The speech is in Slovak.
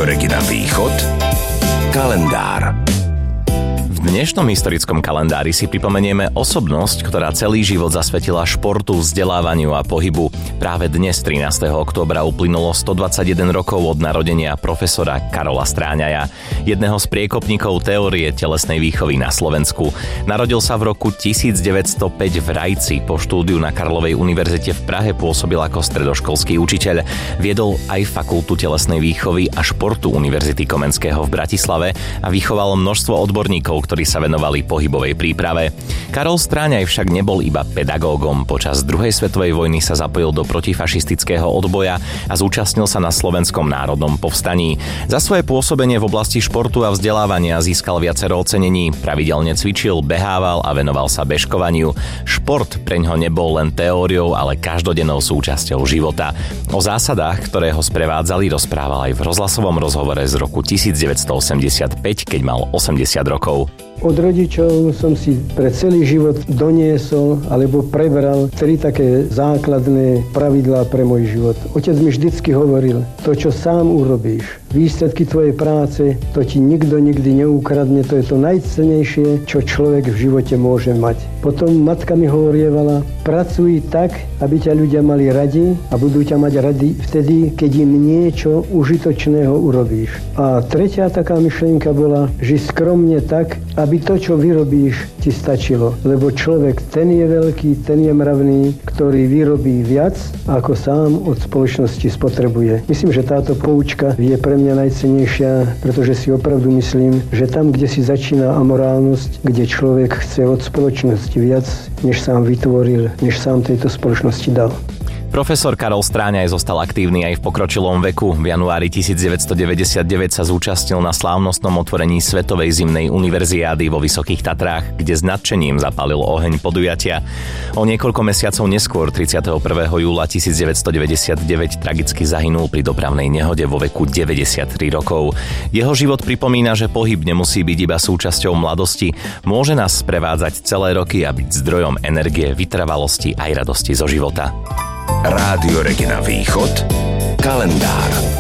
Regina Východ. Kalendár. V dnešnom historickom kalendári si pripomenieme osobnosť, ktorá celý život zasvetila športu, vzdelávaniu a pohybu. Práve dnes, 13. októbra, uplynulo 121 rokov od narodenia profesora Karola Stráňaja, jedného z priekopníkov teórie telesnej výchovy na Slovensku. Narodil sa v roku 1905 v Rajci. Po štúdiu na Karlovej univerzite v Prahe pôsobil ako stredoškolský učiteľ. Viedol aj fakultu telesnej výchovy a športu Univerzity Komenského v Bratislave a vychoval množstvo odborníkov, ktorí sa venovali pohybovej príprave. Karol Stráňaj však nebol iba pedagógom. Počas druhej svetovej vojny sa zapojil do protifašistického odboja a zúčastnil sa na Slovenskom národnom povstaní. Za svoje pôsobenie v oblasti športu a vzdelávania získal viacero ocenení. Pravidelne cvičil, behával a venoval sa bežkovaniu. Šport preňho nebol len teóriou, ale každodennou súčasťou života. O zásadách, ktoré ho sprevádzali, rozprával aj v rozhlasovom rozhovore z roku 1985, keď mal 80 rokov. Od rodičov som si pre celý život doniesol alebo prebral 3 také základné pravidlá pre môj život. Otec mi vždycky hovoril, to, čo sám urobíš, výsledky tvojej práce, to ti nikto nikdy neukradne, to je to najcennejšie, čo človek v živote môže mať. Potom matka mi hovorievala, pracuj tak, aby ťa ľudia mali radi a budú ťa mať radi vtedy, keď im niečo užitočného urobíš. A tretia taká myšlienka bola, ži skromne tak, aby to, čo vyrobíš, ti stačilo. Lebo človek, ten je veľký, ten je mravný, ktorý vyrobí viac, ako sám od spoločnosti spotrebuje. Myslím, že táto poučka je pre mňa najcennejšia, pretože si opravdu myslím, že tam, kde si začína amorálnosť, kde človek chce od spoločnosti viac, než sám vytvoril, než sám tejto spoločnosti dal. Profesor Karol Stráňaj zostal aktívny aj v pokročilom veku. V januári 1999 sa zúčastnil na slávnostnom otvorení Svetovej zimnej univerziády vo Vysokých Tatrách, kde s nadšením zapálil oheň podujatia. O niekoľko mesiacov neskôr, 31. júla 1999, tragicky zahynul pri dopravnej nehode vo veku 93 rokov. Jeho život pripomína, že pohyb nemusí byť iba súčasťou mladosti, môže nás sprevádzať celé roky a byť zdrojom energie, vytrvalosti aj radosti zo života. Rádio Regina Východ. Kalendár.